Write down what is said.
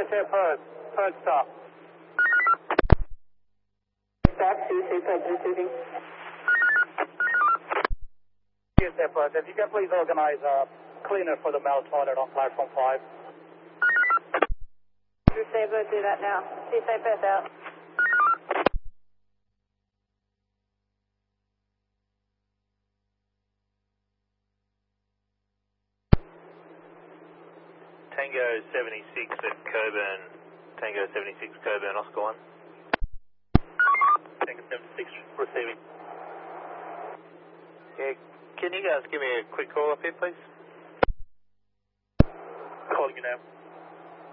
Okay, Perth, stop. Stop, CSA Perth receiving. CSA Perth, if you can please organize a cleaner for the male toilet on platform 5. CSA Perth, do that now. CSA Perth out. Tango 76 at Coburn. Tango 76 Coburn, Oscar 1. Tango 76 receiving. Yeah, can you guys give me a quick call up here, please? Calling you now.